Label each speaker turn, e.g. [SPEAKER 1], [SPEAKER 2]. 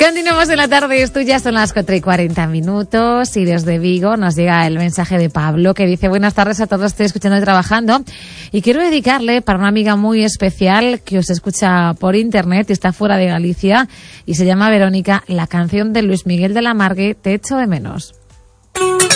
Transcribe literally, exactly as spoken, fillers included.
[SPEAKER 1] Continuamos en la tarde, esto ya son las cuatro y cuarenta minutos y desde Vigo nos llega el mensaje de Pablo que dice: buenas tardes a todos, estoy escuchando y trabajando y quiero dedicarle para una amiga muy especial que os escucha por internet y está fuera de Galicia y se llama Verónica, la canción de Luis Miguel de la Margue, Te echo de menos.